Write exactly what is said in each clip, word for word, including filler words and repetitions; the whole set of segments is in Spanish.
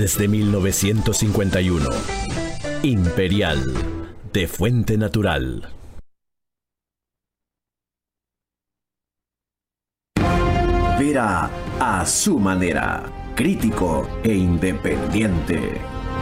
Desde mil novecientos cincuenta y uno, Imperial, de fuente natural. Vera a su manera, crítico e independiente.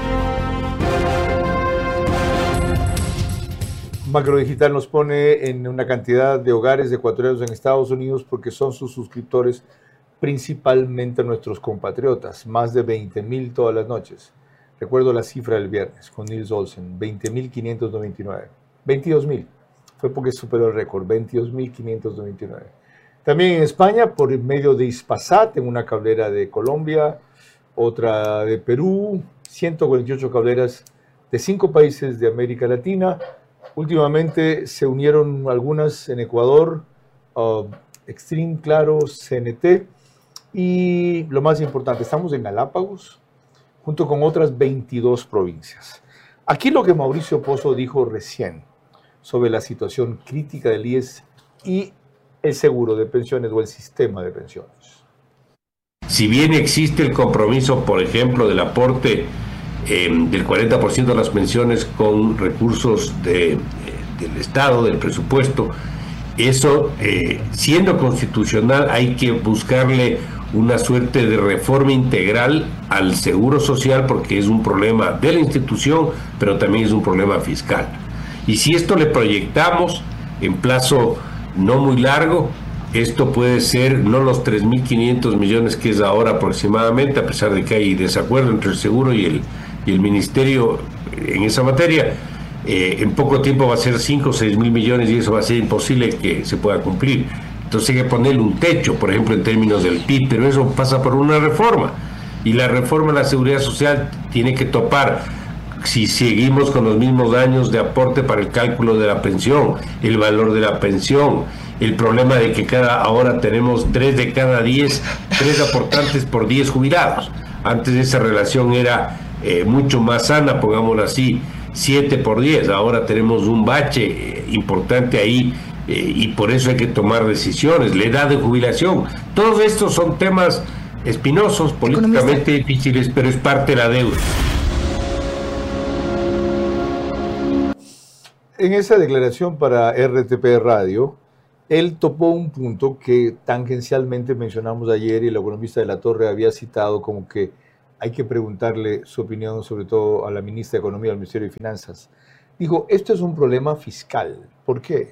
Macrodigital nos pone en una cantidad de hogares ecuatorianos en Estados Unidos porque son sus suscriptores, principalmente nuestros compatriotas, más de veinte mil todas las noches. Recuerdo la cifra del viernes con Nils Olsen, veinte mil quinientos noventa y nueve. veintidós mil, fue porque superó el récord, veintidós mil quinientos noventa y nueve. También en España, por medio de Hispasat, en una cablera de Colombia, otra de Perú, ciento cuarenta y ocho cableras de cinco países de América Latina. Últimamente se unieron algunas en Ecuador, uh, Extreme, Claro, C N T, y lo más importante, estamos en Galápagos, junto con otras veintidós provincias. Aquí lo que Mauricio Pozo dijo recién sobre la situación crítica del I E S y el seguro de pensiones o el sistema de pensiones. Si bien existe el compromiso, por ejemplo, del aporte eh, del cuarenta por ciento de las pensiones con recursos de, eh, del Estado, del presupuesto, eso, eh, siendo constitucional, hay que buscarle una suerte de reforma integral al seguro social, porque es un problema de la institución, pero también es un problema fiscal. Y si esto le proyectamos en plazo no muy largo, esto puede ser no los tres mil quinientos millones que es ahora aproximadamente, a pesar de que hay desacuerdo entre el seguro y el, y el ministerio en esa materia. Eh, en poco tiempo va a ser cinco o seis mil millones y eso va a ser imposible que se pueda cumplir. Entonces hay que ponerle un techo, por ejemplo, en términos del P I B, pero eso pasa por una reforma. Y la reforma de la seguridad social tiene que topar, si seguimos con los mismos años de aporte para el cálculo de la pensión, el valor de la pensión, el problema de que cada ahora tenemos tres de cada diez, tres aportantes por diez jubilados. Antes esa relación era eh, mucho más sana, pongámoslo así, siete por diez. Ahora tenemos un bache eh, importante ahí. Eh, y por eso hay que tomar decisiones, la edad de jubilación. Todos estos son temas espinosos, políticamente difíciles, pero es parte de la deuda. En esa declaración para R T P Radio, él topó un punto que tangencialmente mencionamos ayer y el economista de la Torre había citado como que hay que preguntarle su opinión, sobre todo a la ministra de Economía del Ministerio de Finanzas. Dijo, esto es un problema fiscal. ¿Por qué?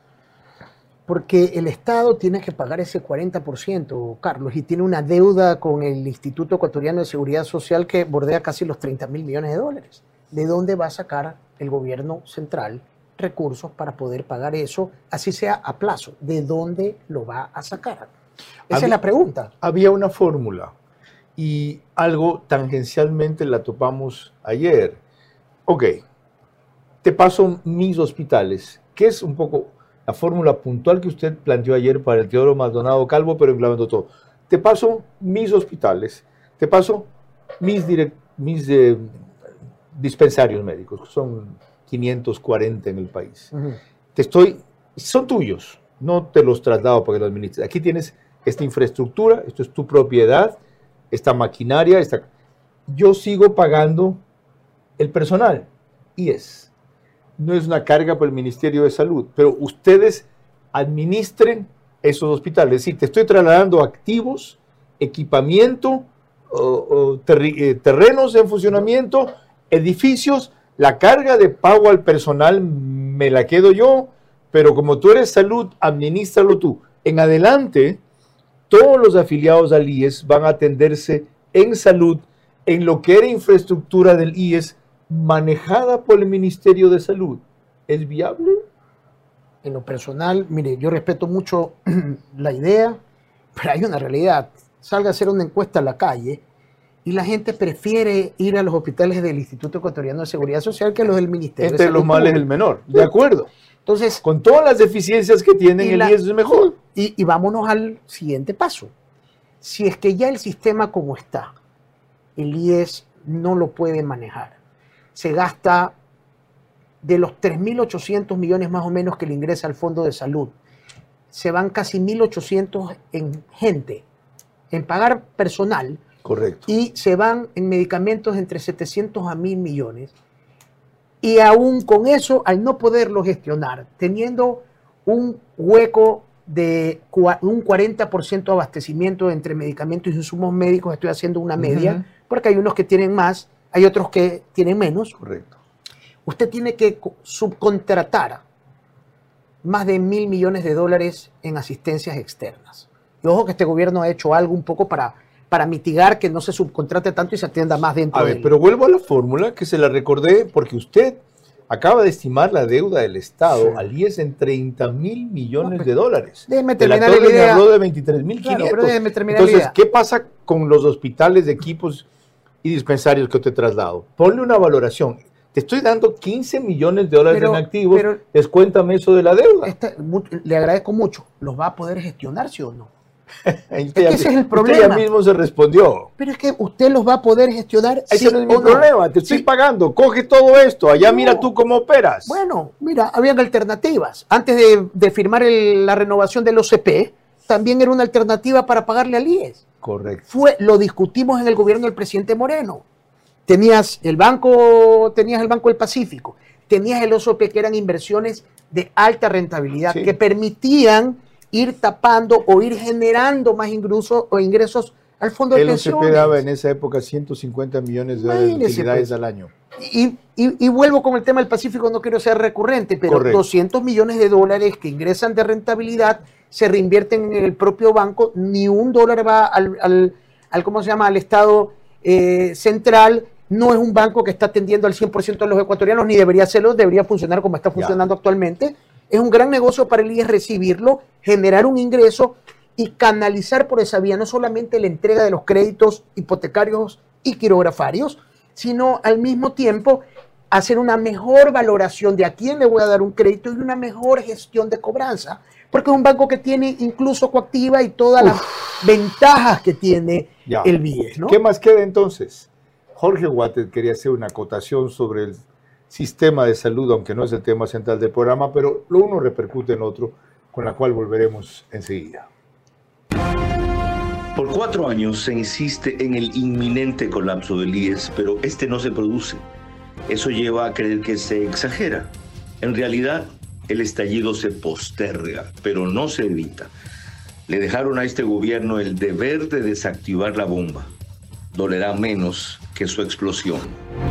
Porque el Estado tiene que pagar ese cuarenta por ciento, Carlos, y tiene una deuda con el Instituto Ecuatoriano de Seguridad Social que bordea casi los treinta mil millones de dólares. ¿De dónde va a sacar el gobierno central recursos para poder pagar eso, así sea a plazo? ¿De dónde lo va a sacar? Esa había, es la pregunta. Había una fórmula y algo tangencialmente la topamos ayer. Ok, te paso mis hospitales, que es un poco la fórmula puntual que usted planteó ayer para el Teodoro Maldonado Calvo, pero englobando todo. Te paso mis hospitales, te paso mis, direct, mis eh, dispensarios médicos, que son quinientos cuarenta en el país. Uh-huh. Te estoy, son tuyos, no te los traslado para que los administres. Aquí tienes esta infraestructura, esto es tu propiedad, esta maquinaria, esta... yo sigo pagando el personal, I E S. No es una carga para el Ministerio de Salud, pero ustedes administren esos hospitales. Es decir, te estoy trasladando activos, equipamiento, o, o ter, eh, terrenos en funcionamiento, edificios, la carga de pago al personal me la quedo yo, pero como tú eres salud, administralo tú. En adelante, todos los afiliados al I E S van a atenderse en salud, en lo que era infraestructura del I E S, manejada por el Ministerio de Salud. ¿Es viable? En lo personal, mire, yo respeto mucho la idea, pero hay una realidad. Salga a hacer una encuesta a la calle y la gente prefiere ir a los hospitales del Instituto Ecuatoriano de Seguridad Social que a los del Ministerio Entre de Salud. los males el menor, de acuerdo. Entonces, con todas las deficiencias que tienen, el I E S es mejor. Y, y vámonos al siguiente paso. Si es que ya el sistema como está, el I E S no lo puede manejar. Se gasta de los tres mil ochocientos millones más o menos que le ingresa al Fondo de Salud. Se van casi mil ochocientos en gente, en pagar personal, Correcto. Y se van en medicamentos entre setecientos a mil millones. Y aún con eso, al no poderlo gestionar, teniendo un hueco de un cuarenta por ciento de abastecimiento entre medicamentos y insumos médicos, estoy haciendo una media, uh-huh. porque hay unos que tienen más, hay otros que tienen menos. Correcto. Usted tiene que subcontratar más de mil millones de dólares en asistencias externas. Y ojo que este gobierno ha hecho algo un poco para, para mitigar que no se subcontrate tanto y se atienda más dentro a de ver, él. Pero vuelvo a la fórmula que se la recordé porque usted acaba de estimar la deuda del Estado sí. al I E S en treinta mil millones no, de dólares. Déjeme terminar la la idea. Me habló de veintitrés mil quinientos. Claro, pero déjeme terminar Entonces, la idea. ¿qué pasa con los hospitales de equipos y dispensarios que te traslado? Ponle una valoración. Te estoy dando quince millones de dólares pero, en activos, pero, descuéntame eso de la deuda. Esta, le agradezco mucho. ¿Los va a poder gestionar, sí o no? Es que ya, ese es el problema. Usted ya mismo se respondió. Pero es que usted los va a poder gestionar. Ese sí no es mi o no. problema. Te estoy sí. pagando. Coge todo esto. Allá no. mira tú cómo operas. Bueno, mira, habían alternativas. Antes de, de firmar el, la renovación del O C P, también era una alternativa para pagarle al I E S. Correcto. Fue, lo discutimos en el gobierno del presidente Moreno. Tenías el banco, tenías el Banco del Pacífico, tenías el O C P, que eran inversiones de alta rentabilidad, sí. que permitían ir tapando o ir generando más ingresos o ingresos al fondo de el pensiones. El O C P daba en esa época ciento cincuenta millones de dólares de utilidades pues. al año. Y, y, y vuelvo con el tema del Pacífico, no quiero ser recurrente, pero Correcto. doscientos millones de dólares que ingresan de rentabilidad se reinvierten en el propio banco, ni un dólar va al, al, al ¿cómo se llama?, al Estado eh, central. No es un banco que está atendiendo al cien por ciento de los ecuatorianos, ni debería hacerlo, debería funcionar como está funcionando ya. actualmente. Es un gran negocio para el I E S recibirlo, generar un ingreso y canalizar por esa vía no solamente la entrega de los créditos hipotecarios y quirografarios, sino al mismo tiempo hacer una mejor valoración de a quién le voy a dar un crédito y una mejor gestión de cobranza, porque es un banco que tiene incluso coactiva y todas Uf. las ventajas que tiene ya. el B I E S, ¿no? ¿Qué más queda entonces? Jorge Guatet quería hacer una acotación sobre el sistema de salud, aunque no es el tema central del programa, pero lo uno repercute en otro, con la cual volveremos enseguida. Por cuatro años se insiste en el inminente colapso del I E S, pero este no se produce. Eso lleva a creer que se exagera. En realidad, el estallido se posterga, pero no se evita. Le dejaron a este gobierno el deber de desactivar la bomba. Dolerá menos que su explosión.